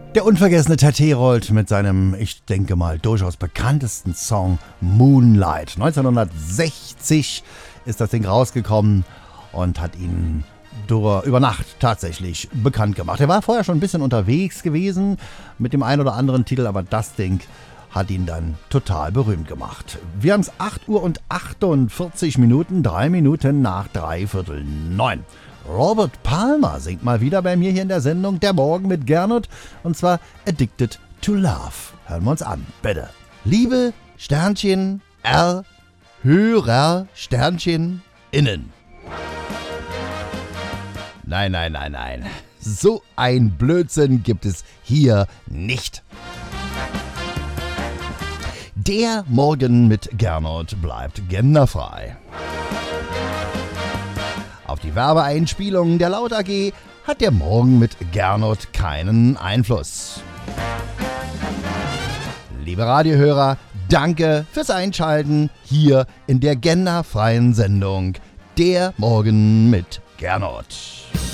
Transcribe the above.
Der unvergessene Ted Herold mit seinem, ich denke mal, durchaus bekanntesten Song Moonlight. 1960 ist das Ding rausgekommen und hat ihn über Nacht tatsächlich bekannt gemacht. Er war vorher schon ein bisschen unterwegs gewesen mit dem einen oder anderen Titel, aber das Ding hat ihn dann total berühmt gemacht. Wir haben es 8 Uhr und 48 Minuten, 3 Minuten nach 8:45. Robert Palmer singt mal wieder bei mir hier in der Sendung Der Morgen mit Gernot, und zwar Addicted to Love. Hören wir uns an, bitte. Liebe Sternchen R Hörer Sternchen innen. Nein. So ein Blödsinn gibt es hier nicht. Der Morgen mit Gernot bleibt genderfrei. Auf die Werbeeinspielungen der Laut AG hat der Morgen mit Gernot keinen Einfluss. Liebe Radiohörer, danke fürs Einschalten hier in der genderfreien Sendung Der Morgen mit Gernot.